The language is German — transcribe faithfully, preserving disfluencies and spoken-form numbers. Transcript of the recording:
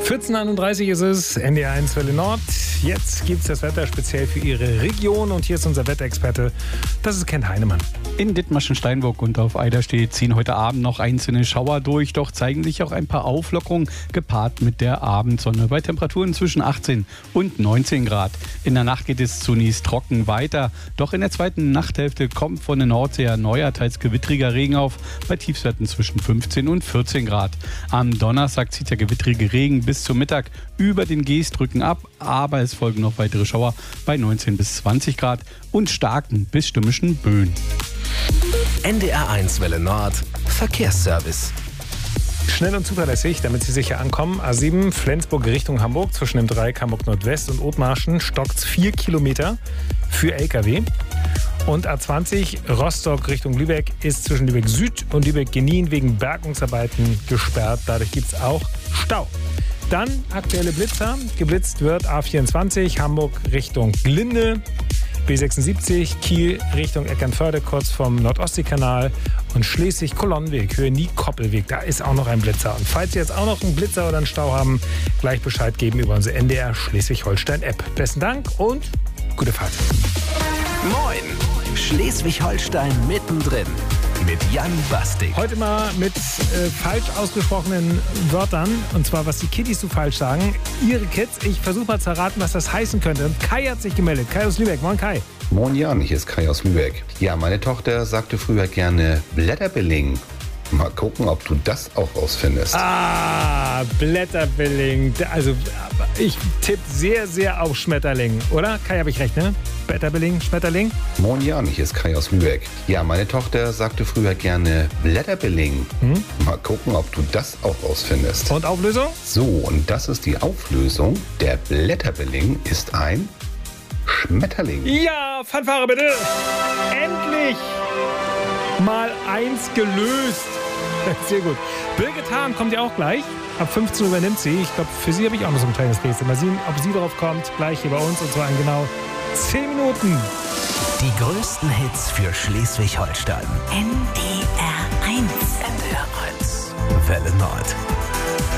vierzehn Uhr einunddreißig ist es, N D R eins Welle Nord. Jetzt gibt es das Wetter speziell für Ihre Region und hier ist unser Wetterexperte, das ist Kent Heinemann. In Dithmarschen-Steinburg und auf Eiderstedt ziehen heute Abend noch einzelne Schauer durch, doch zeigen sich auch ein paar Auflockerungen, gepaart mit der Abendsonne bei Temperaturen zwischen achtzehn und neunzehn Grad. In der Nacht geht es zunächst trocken weiter, doch in der zweiten Nachthälfte kommt von der Nordsee her neuer, teils gewittriger Regen auf, bei Tiefstwerten zwischen fünfzehn und vierzehn Grad. Am Donnerstag zieht der gewittrige Regen bis zum Mittag über den Geestdrücken ab, aber es folgen noch weitere Schauer bei neunzehn bis zwanzig Grad und starken bis stürmischen Böen. N D R eins Welle Nord Verkehrsservice. Schnell und zuverlässig, damit Sie sicher ankommen. A sieben Flensburg Richtung Hamburg, zwischen dem Dreieck Hamburg Nordwest und Othmarschen stockt vier Kilometer für L K W. Und A zwanzig Rostock Richtung Lübeck ist zwischen Lübeck Süd und Lübeck Genien wegen Bergungsarbeiten gesperrt. Dadurch gibt es auch Stau. Dann aktuelle Blitzer. Geblitzt wird A vierundzwanzig Hamburg Richtung Glinde, B sechsundsiebzig Kiel Richtung Eckernförde kurz vom Nordostseekanal und schließlich Kolonnenweg, Höhe Nie-Koppelweg. Da ist auch noch ein Blitzer. Und falls Sie jetzt auch noch einen Blitzer oder einen Stau haben, gleich Bescheid geben über unsere N D R Schleswig-Holstein-App. Besten Dank und gute Fahrt. Moin, Schleswig-Holstein mittendrin mit Jan Bastik. Heute mal mit äh, falsch ausgesprochenen Wörtern. Und zwar, was die Kiddies so falsch sagen. Ihre Kids, ich versuche mal zu erraten, was das heißen könnte. Und Kai hat sich gemeldet. Kai aus Lübeck. Moin, Kai. Moin Jan, hier ist Kai aus Lübeck. Ja, meine Tochter sagte früher gerne Blätterbilling. Mal gucken, ob du das auch rausfindest. Ah, Blätterbilling. Also, ich tippe sehr, sehr auf Schmetterling. Oder? Kai, habe ich recht, ne? Blätterbilling, Schmetterling? Moin Jan, hier ist Kai aus Lübeck. Ja, meine Tochter sagte früher gerne Blätterbilling. Hm? Mal gucken, ob du das auch rausfindest. Und Auflösung? So, und das ist die Auflösung. Der Blätterbilling ist ein Schmetterling. Ja, Fanfare bitte. Endlich mal eins gelöst. Sehr gut. Birgit Hahn kommt ja auch gleich. Ab fünfzehn Uhr übernimmt sie. Ich glaube, für sie habe ich auch noch so ein kleines Rätsel. Mal sehen, ob sie drauf kommt. Gleich hier bei uns. Und zwar in genau zehn Minuten. Die größten Hits für Schleswig-Holstein. N D R eins. N D R eins Welle Nord.